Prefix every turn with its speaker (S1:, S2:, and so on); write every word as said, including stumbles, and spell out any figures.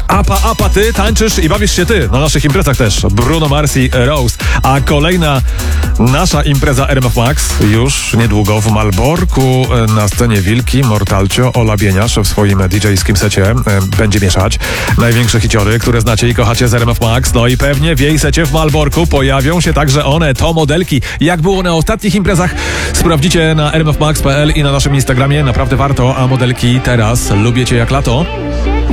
S1: Apa, apa, ty tańczysz i bawisz się ty na naszych imprezach też. Bruno Mars i Rose. A kolejna nasza impreza R M F Max już niedługo w Malborku. Na scenie Wilki, Mortalcio, Ola Bieniasz w swoim didżejskim secie będzie mieszać największe hiciory, które znacie i kochacie z R M F Max. No i pewnie w jej secie w Malborku pojawią się także one, to modelki. Jak było na ostatnich imprezach, sprawdzicie na r m f max kropka p l i na naszym Instagramie. Naprawdę warto, a modelki teraz lubię cię jak lato.